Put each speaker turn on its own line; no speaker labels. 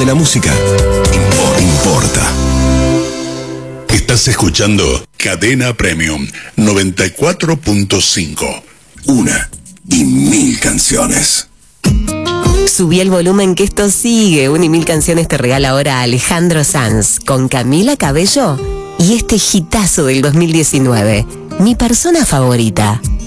la música importa.
Estás escuchando Cadena Premium 94.5.
Una y mil canciones.
Subí el volumen que esto sigue. Una y mil canciones te regala ahora Alejandro Sanz con Camila Cabello y este hitazo del 2019. Mi persona favorita.